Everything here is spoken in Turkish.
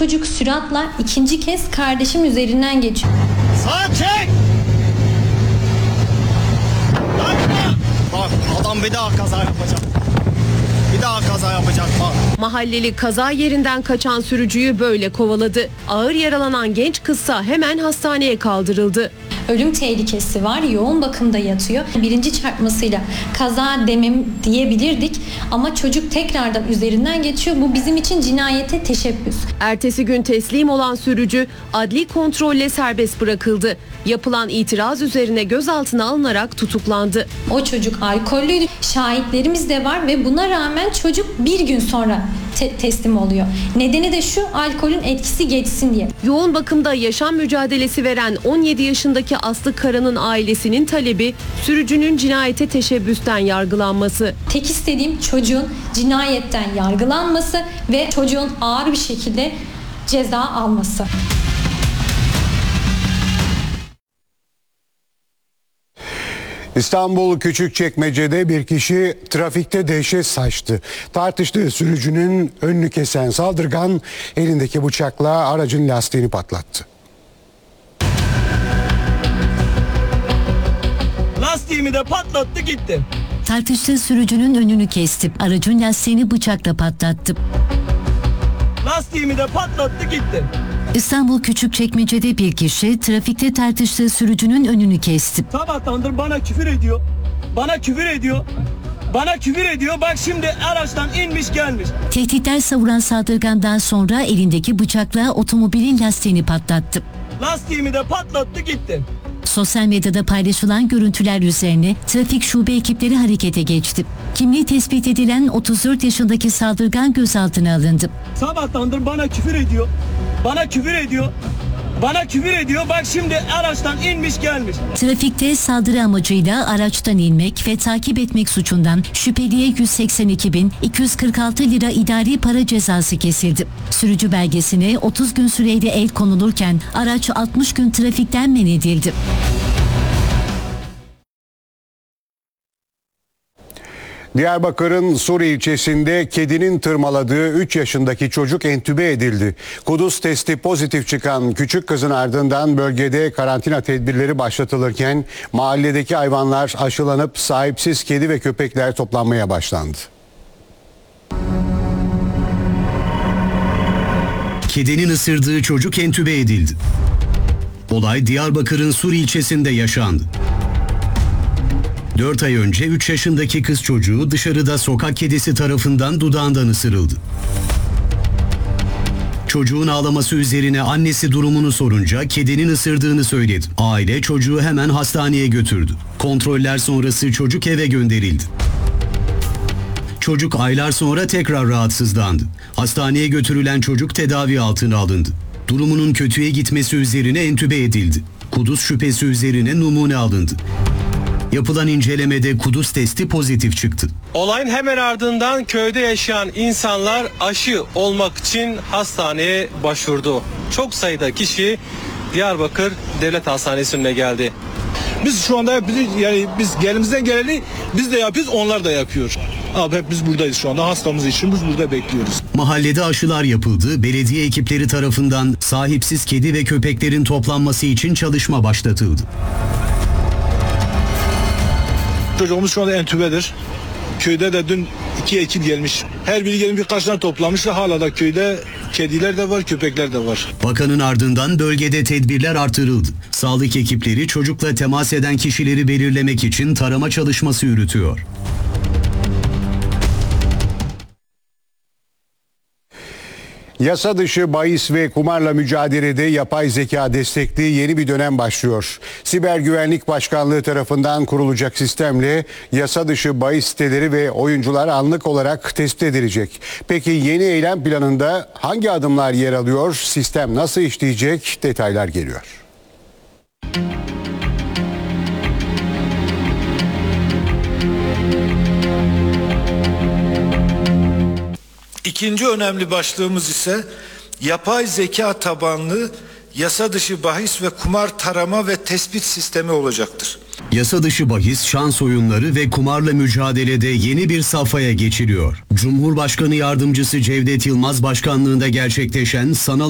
çocuk süratla ikinci kez kardeşim üzerinden geçiyor. Sağ çek! Bak adam bir daha kaza yapacak. Bir daha kaza yapacak bak. Mahalleli kaza yerinden kaçan sürücüyü böyle kovaladı. Ağır yaralanan genç kızsa hemen hastaneye kaldırıldı. Ölüm tehlikesi var, yoğun bakımda yatıyor. Birinci çarpmasıyla kaza diyebilirdik ama çocuk tekrardan üzerinden geçiyor. Bu bizim için cinayete teşebbüs. Ertesi gün teslim olan sürücü adli kontrolle serbest bırakıldı. Yapılan itiraz üzerine gözaltına alınarak tutuklandı. O çocuk alkollüydü. Şahitlerimiz de var ve buna rağmen çocuk bir gün sonra teslim oluyor. Nedeni de şu, alkolün etkisi geçsin diye. Yoğun bakımda yaşam mücadelesi veren 17 yaşındaki Aslı Kara'nın ailesinin talebi sürücünün cinayete teşebbüsten yargılanması. Tek istediğim çocuğun cinayetten yargılanması ve çocuğun ağır bir şekilde ceza alması. İstanbul Küçükçekmece'de bir kişi trafikte dehşet saçtı. Tartıştığı sürücünün önünü kesen saldırgan elindeki bıçakla aracın lastiğini patlattı. Lastiğimi de patlattı gitti. Tartıştığı sürücünün önünü kesti. Aracın lastiğini bıçakla patlattı. Lastiğimi de patlattı gitti. İstanbul Küçükçekmece'de bir kişi trafikte tartıştığı sürücünün önünü kesti. Sabahtandır bana küfür ediyor. Bana küfür ediyor. Bana küfür ediyor. Bak şimdi araçtan inmiş gelmiş. Tehditler savuran saldırgandan sonra elindeki bıçakla otomobilin lastiğini patlattı. Lastiğimi de patlattı gitti. Sosyal medyada paylaşılan görüntüler üzerine trafik şube ekipleri harekete geçti. Kimliği tespit edilen 34 yaşındaki saldırgan gözaltına alındı. Sabahtandır bana küfür ediyor. Bana küfür ediyor. Bana küfür ediyor. Bak şimdi araçtan inmiş gelmiş. Trafikte saldırı amacıyla araçtan inmek ve takip etmek suçundan şüpheliye 182.246 lira idari para cezası kesildi. Sürücü belgesine 30 gün süreyle el konulurken araç 60 gün trafikten men edildi. Diyarbakır'ın Sur ilçesinde kedinin tırmaladığı 3 yaşındaki çocuk entübe edildi. Kuduz testi pozitif çıkan küçük kızın ardından bölgede karantina tedbirleri başlatılırken mahalledeki hayvanlar aşılanıp sahipsiz kedi ve köpekler toplanmaya başlandı. Kedinin ısırdığı çocuk entübe edildi. Olay Diyarbakır'ın Sur ilçesinde yaşandı. 4 ay önce 3 yaşındaki kız çocuğu dışarıda sokak kedisi tarafından dudağından ısırıldı. Çocuğun ağlaması üzerine annesi durumunu sorunca kedinin ısırdığını söyledi. Aile çocuğu hemen hastaneye götürdü. Kontroller sonrası çocuk eve gönderildi. Çocuk aylar sonra tekrar rahatsızlandı. Hastaneye götürülen çocuk tedavi altına alındı. Durumunun kötüye gitmesi üzerine entübe edildi. Kuduz şüphesi üzerine numune alındı. Yapılan incelemede kuduz testi pozitif çıktı. Olayın hemen ardından köyde yaşayan insanlar aşı olmak için hastaneye başvurdu. Çok sayıda kişi Diyarbakır Devlet Hastanesi'ne geldi. Biz şu anda biz elimizden geleni biz de yapıyoruz, onlar da yapıyor. Abi hep biz buradayız şu anda, hastamız için biz burada bekliyoruz. Mahallede aşılar yapıldı. Belediye ekipleri tarafından sahipsiz kedi ve köpeklerin toplanması için çalışma başlatıldı. Çocuğumuz şu anda entübedir. Köyde de dün 2 ekip gelmiş. Her biri gelip birkaç tane toplamışlar. Hala da köyde kediler de var, köpekler de var. Vakanın ardından bölgede tedbirler artırıldı. Sağlık ekipleri çocukla temas eden kişileri belirlemek için tarama çalışması yürütüyor. Yasa dışı bahis ve kumarla mücadelede yapay zeka destekli yeni bir dönem başlıyor. Siber Güvenlik Başkanlığı tarafından kurulacak sistemle yasa dışı bahis siteleri ve oyuncular anlık olarak tespit edilecek. Peki yeni eylem planında hangi adımlar yer alıyor? Sistem nasıl işleyecek? Detaylar geliyor. İkinci önemli başlığımız ise yapay zeka tabanlı yasa dışı bahis ve kumar tarama ve tespit sistemi olacaktır. Yasa dışı bahis, şans oyunları ve kumarla mücadelede yeni bir safhaya geçiliyor. Cumhurbaşkanı Yardımcısı Cevdet Yılmaz başkanlığında gerçekleşen sanal